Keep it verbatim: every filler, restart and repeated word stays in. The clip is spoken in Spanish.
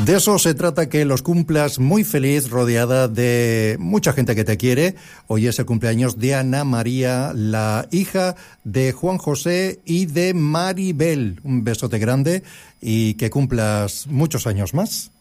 De eso se trata, que los cumplas muy feliz, rodeada de mucha gente que te quiere. Hoy es el cumpleaños de Ana María, la hija de Juan José y de Maribel. Un besote grande y que cumplas muchos años más.